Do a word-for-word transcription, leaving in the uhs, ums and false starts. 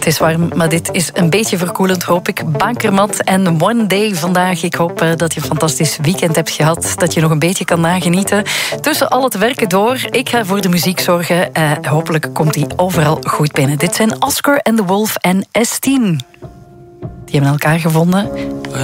is warm, maar dit is een beetje verkoelend, hoop ik. Bakermat en One Day vandaag. Ik hoop uh, dat je een fantastisch weekend hebt gehad. Dat je nog een beetje kan nagenieten. Tussen al het werken door. Ik ga voor de muziek zorgen. Uh, hopelijk komt die overal goed binnen. Dit zijn Oscar and the Wolf en Esteem. Die hebben elkaar gevonden.